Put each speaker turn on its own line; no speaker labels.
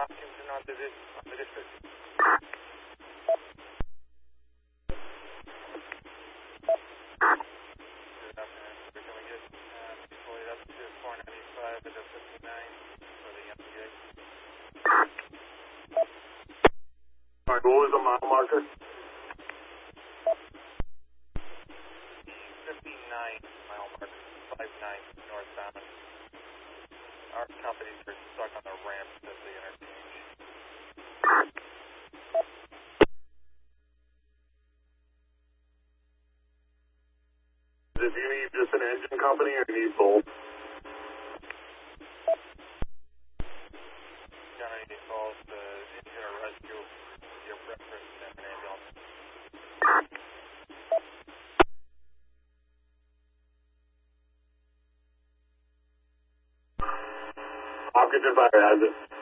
Hopkinton on the district. Good afternoon. Can we get deployed up to 495 at the 59 for the MPA?
Alright, what was the mile marker?
59 mile marker, 59 northbound. Our companies are stuck on the ramps at the interchange.
Do you need just an engine company or do you need both?
Gonna need both the engine or rescue, your reference and an ambulance.
Hopkinton Fire has it.